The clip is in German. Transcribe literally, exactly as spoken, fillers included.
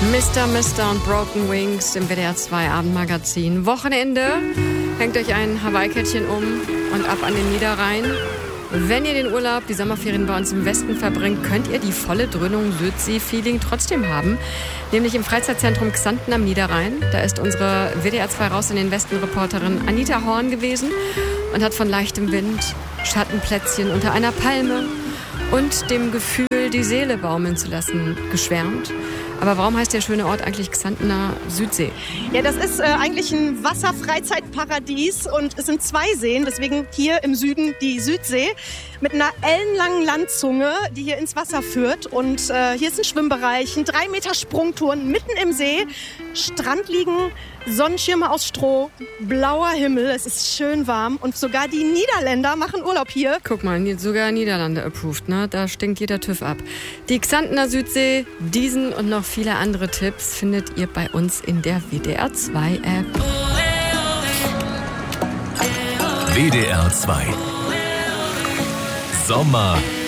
Mister Mister und Broken Wings im W D R zwei Abendmagazin. Wochenende, hängt euch ein Hawaii-Kettchen um und ab an den Niederrhein. Wenn ihr den Urlaub, die Sommerferien bei uns im Westen verbringt, könnt ihr die volle Dröhnung Südsee-Feeling trotzdem haben. Nämlich im Freizeitzentrum Xanten am Niederrhein. Da ist unsere W D R zwei Raus in den Westen-Reporterin Anita Horn gewesen und hat von leichtem Wind, Schattenplätzchen unter einer Palme und dem Gefühl, die Seele baumeln zu lassen, geschwärmt. Aber warum heißt der schöne Ort eigentlich Xantener Südsee? Ja, das ist äh, eigentlich ein Wasserfreizeitparadies und es sind zwei Seen, deswegen hier im Süden die Südsee mit einer ellenlangen Landzunge, die hier ins Wasser führt. Und äh, hier ist ein Schwimmbereich, ein drei Meter Sprungturm mitten im See, Strand liegen, Sonnenschirme aus Stroh, blauer Himmel, es ist schön warm und sogar die Niederländer machen Urlaub hier. Guck mal, sogar Niederlande approved, ne? Da stinkt jeder TÜV ab. Die Xantener Südsee, diesen und noch viele andere Tipps findet ihr bei uns in der W D R zwei App. W D R zwei Sommer